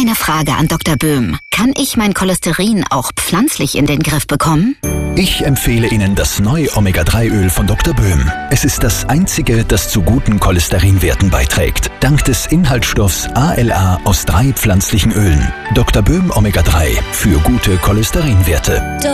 Meine Frage an Dr. Böhm. Kann ich mein Cholesterin auch pflanzlich in den Griff bekommen? Ich empfehle Ihnen das neue Omega-3-Öl von Dr. Böhm. Es ist das einzige, das zu guten Cholesterinwerten beiträgt. Dank des Inhaltsstoffs ALA aus 3 pflanzlichen Ölen. Dr. Böhm Omega-3 für gute Cholesterinwerte.